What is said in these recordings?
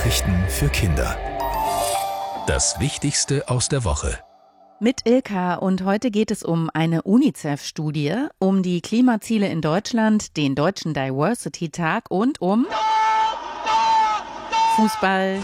Nachrichten für Kinder. Das Wichtigste aus der Woche. Mit Ilka, und heute geht es um eine UNICEF-Studie, um die Klimaziele in Deutschland, den Deutschen Diversity-Tag und um Fußball.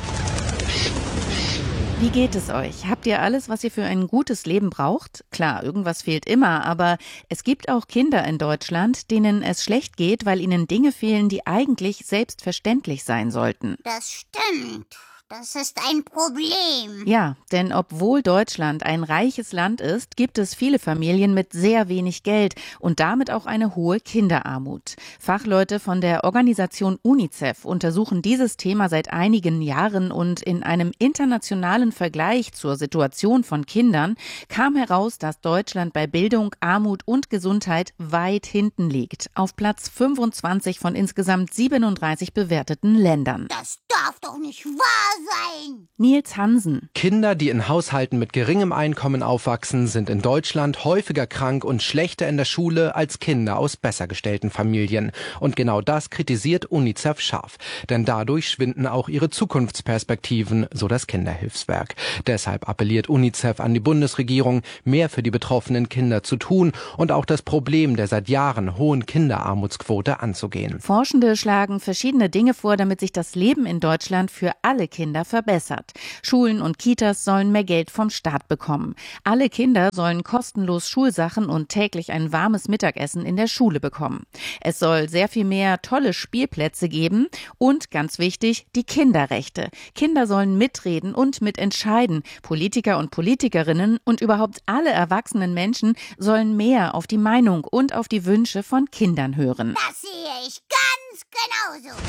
Wie geht es euch? Habt ihr alles, was ihr für ein gutes Leben braucht? Klar, irgendwas fehlt immer, aber es gibt auch Kinder in Deutschland, denen es schlecht geht, weil ihnen Dinge fehlen, die eigentlich selbstverständlich sein sollten. Das stimmt. Das ist ein Problem. Ja, denn obwohl Deutschland ein reiches Land ist, gibt es viele Familien mit sehr wenig Geld und damit auch eine hohe Kinderarmut. Fachleute von der Organisation UNICEF untersuchen dieses Thema seit einigen Jahren und in einem internationalen Vergleich zur Situation von Kindern kam heraus, dass Deutschland bei Bildung, Armut und Gesundheit weit hinten liegt. Auf Platz 25 von insgesamt 37 bewerteten Ländern. Das darf doch nicht wahr sein. Nils Hansen. Kinder, die in Haushalten mit geringem Einkommen aufwachsen, sind in Deutschland häufiger krank und schlechter in der Schule als Kinder aus besser gestellten Familien. Und genau das kritisiert UNICEF scharf. Denn dadurch schwinden auch ihre Zukunftsperspektiven, so das Kinderhilfswerk. Deshalb appelliert UNICEF an die Bundesregierung, mehr für die betroffenen Kinder zu tun und auch das Problem der seit Jahren hohen Kinderarmutsquote anzugehen. Forschende schlagen verschiedene Dinge vor, damit sich das Leben in Deutschland für alle Kinder verbessert. Schulen und Kitas sollen mehr Geld vom Staat bekommen. Alle Kinder sollen kostenlos Schulsachen und täglich ein warmes Mittagessen in der Schule bekommen. Es soll sehr viel mehr tolle Spielplätze geben und, ganz wichtig, die Kinderrechte. Kinder sollen mitreden und mitentscheiden. Politiker und Politikerinnen und überhaupt alle erwachsenen Menschen sollen mehr auf die Meinung und auf die Wünsche von Kindern hören. Das sehe ich ganz genauso.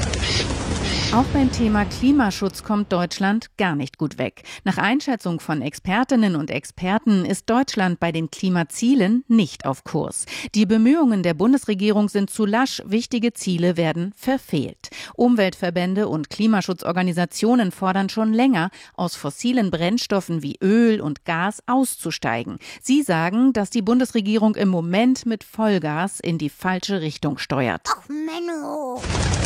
Auch beim Thema Klimaschutz kommt Deutschland gar nicht gut weg. Nach Einschätzung von Expertinnen und Experten ist Deutschland bei den Klimazielen nicht auf Kurs. Die Bemühungen der Bundesregierung sind zu lasch, wichtige Ziele werden verfehlt. Umweltverbände und Klimaschutzorganisationen fordern schon länger, aus fossilen Brennstoffen wie Öl und Gas auszusteigen. Sie sagen, dass die Bundesregierung im Moment mit Vollgas in die falsche Richtung steuert. Ach Menno.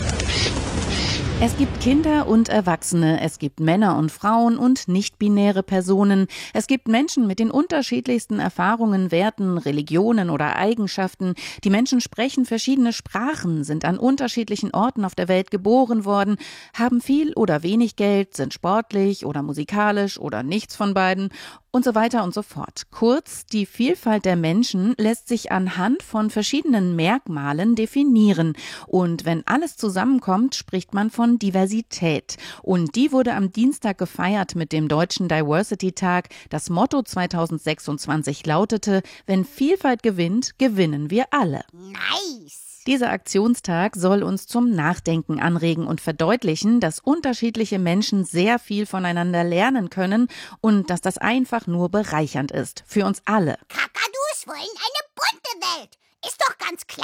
Es gibt Kinder und Erwachsene, es gibt Männer und Frauen und nicht-binäre Personen. Es gibt Menschen mit den unterschiedlichsten Erfahrungen, Werten, Religionen oder Eigenschaften. Die Menschen sprechen verschiedene Sprachen, sind an unterschiedlichen Orten auf der Welt geboren worden, haben viel oder wenig Geld, sind sportlich oder musikalisch oder nichts von beiden und so weiter und so fort. Kurz, die Vielfalt der Menschen lässt sich anhand von verschiedenen Merkmalen definieren. Und wenn alles zusammenkommt, spricht man von Diversität. Und die wurde am Dienstag gefeiert mit dem Deutschen Diversity-Tag. Das Motto 2026 lautete: Wenn Vielfalt gewinnt, gewinnen wir alle. Nice. Dieser Aktionstag soll uns zum Nachdenken anregen und verdeutlichen, dass unterschiedliche Menschen sehr viel voneinander lernen können und dass das einfach nur bereichernd ist. Für uns alle. Kakadus wollen eine bunte Welt. Ist doch ganz klar.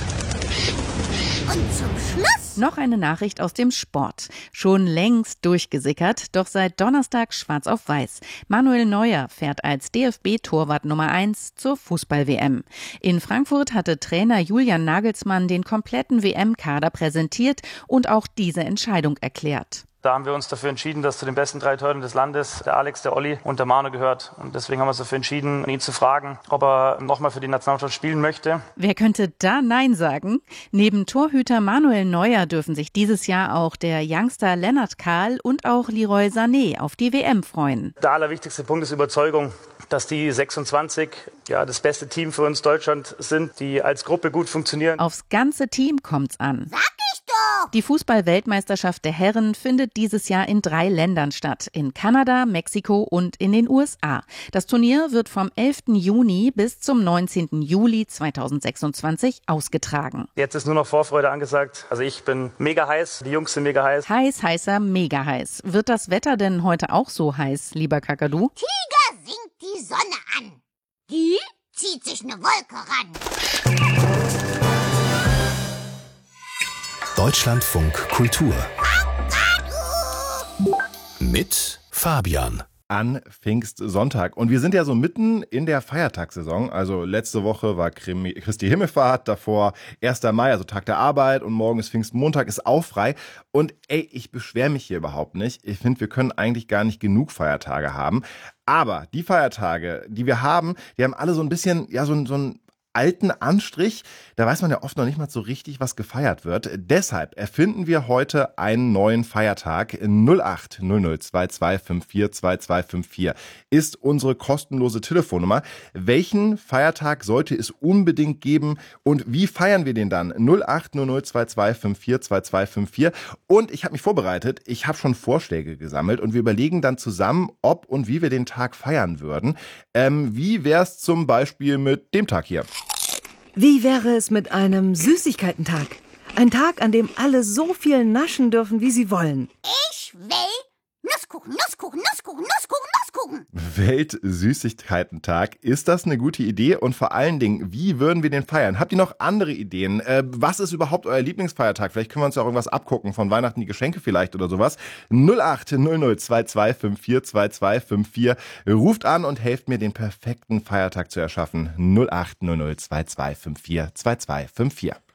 Und zum Schluss noch eine Nachricht aus dem Sport. Schon längst durchgesickert, doch seit Donnerstag schwarz auf weiß. Manuel Neuer fährt als DFB-Torwart Nummer 1 zur Fußball-WM. In Frankfurt hatte Trainer Julian Nagelsmann den kompletten WM-Kader präsentiert und auch diese Entscheidung erklärt. Da haben wir uns dafür entschieden, dass zu den besten 3 Torhütern des Landes der Alex, der Olli und der Manu gehört. Und deswegen haben wir uns dafür entschieden, ihn zu fragen, ob er nochmal für die Nationalmannschaft spielen möchte. Wer könnte da Nein sagen? Neben Torhüter Manuel Neuer dürfen sich dieses Jahr auch der Youngster Lennart Kahl und auch Leroy Sané auf die WM freuen. Der allerwichtigste Punkt ist Überzeugung, dass die 26 das beste Team für uns Deutschland sind, die als Gruppe gut funktionieren. Aufs ganze Team kommt's an. sag ich doch. Die Fußball-Weltmeisterschaft der Herren findet dieses Jahr in 3 Ländern statt. In Kanada, Mexiko und in den USA. Das Turnier wird vom 11. Juni bis zum 19. Juli 2026 ausgetragen. Jetzt ist nur noch Vorfreude angesagt. Also ich bin mega heiß, die Jungs sind mega heiß. Heiß, heißer, mega heiß. Wird das Wetter denn heute auch so heiß, lieber Kakadu? Tiger singt die Sonne an. Die zieht sich eine Wolke ran. Deutschlandfunk Kultur mit Fabian. an Pfingstsonntag. Und wir sind ja so mitten in der Feiertagssaison. Also letzte Woche war Christi Himmelfahrt, davor 1. Mai, also Tag der Arbeit, und morgen ist Pfingstmontag, ist auch frei. Und ich beschwere mich hier überhaupt nicht. Ich finde, wir können eigentlich gar nicht genug Feiertage haben. Aber die Feiertage, die wir haben, die haben alle so ein bisschen, so einen alten Anstrich. Da weiß man ja oft noch nicht mal so richtig, was gefeiert wird. Deshalb erfinden wir heute einen neuen Feiertag. 08 002254 2254 ist unsere kostenlose Telefonnummer. Welchen Feiertag sollte es unbedingt geben und wie feiern wir den dann? 08 002254 2254. Und ich habe mich vorbereitet. Ich habe schon Vorschläge gesammelt und wir überlegen dann zusammen, ob und wie wir den Tag feiern würden. Wie wär's zum Beispiel mit dem Tag hier? Wie wäre es mit einem Süßigkeitentag? Ein Tag, an dem alle so viel naschen dürfen, wie sie wollen. Ich will Nusskuchen, Nusskuchen, Nusskuchen, Nusskuchen, Nusskuchen. Weltsüßigkeitentag. Ist das eine gute Idee? Und vor allen Dingen, wie würden wir den feiern? Habt ihr noch andere Ideen? Was ist überhaupt euer Lieblingsfeiertag? Vielleicht können wir uns ja auch irgendwas abgucken. Von Weihnachten die Geschenke vielleicht oder sowas. 08 002254 2254. Ruft an und helft mir, den perfekten Feiertag zu erschaffen. 08 002254 2254.